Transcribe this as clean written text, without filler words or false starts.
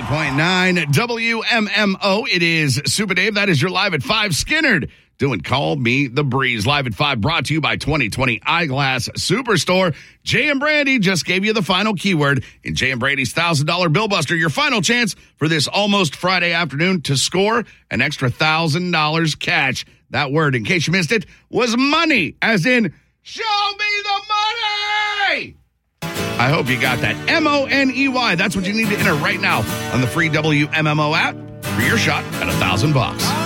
98.9 WMMO. It is Super Dave. That is your Live at 5 Skinnerd doing Call Me the Breeze. Live at 5 brought to you by 2020 Eyeglass Superstore. Jay and Brandy just gave you the final keyword in Jay and Brandy's $1,000 Bill Buster. Your final chance for this almost Friday afternoon to score an extra $1,000 cash. That word, in case you missed it, was money, as in, show me the money! I hope you got that. MONEY. That's what you need to enter right now on the free WMMO app for your shot at $1,000.